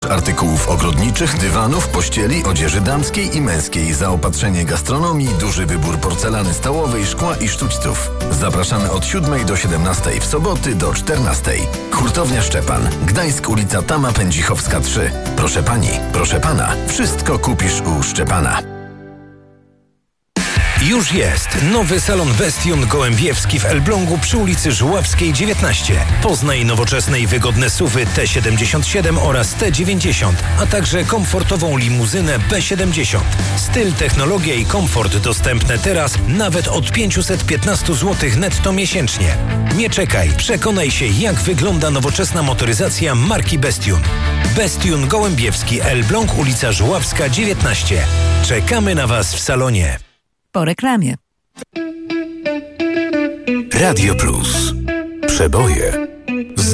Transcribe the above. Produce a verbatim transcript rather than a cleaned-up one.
artykułów ogrodniczych, dywanów, pościeli, odzieży damskiej i męskiej, zaopatrzenie gastronomii, duży wybór porcelany stołowej, szkła i sztućców. Zapraszamy od siódmej do siedemnastej, w soboty do czternastej. Hurtownia Szczepan, Gdańsk, ulica Tama Pędzichowska trzy. Proszę pani, proszę pana, wszystko kupisz u Szczepana. Już jest nowy salon Bestion Gołębiewski w Elblągu przy ulicy Żuławskiej dziewiętnaście. Poznaj nowoczesne i wygodne S U V-y T siedemdziesiąt siedem oraz T dziewięćdziesiąt, a także komfortową limuzynę B siedemdziesiąt. Styl, technologia i komfort dostępne teraz nawet od pięćset piętnaście złotych netto miesięcznie. Nie czekaj, przekonaj się, jak wygląda nowoczesna motoryzacja marki Bestion. Bestion Gołębiewski, Elbląg, ulica Żuławska dziewiętnaście. Czekamy na Was w salonie. Po reklamie. Radio Plus. Przeboje.